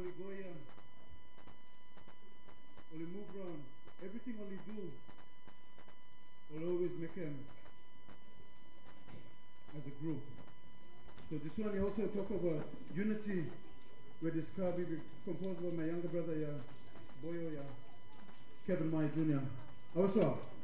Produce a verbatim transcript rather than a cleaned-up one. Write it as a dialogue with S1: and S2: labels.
S1: only go here, only move around, everything only do, will always make him as a group. So this one, he also talk about unity, where this car be composed by my younger brother, yeah, Boyo, yeah, Kevin Mai Junior Also,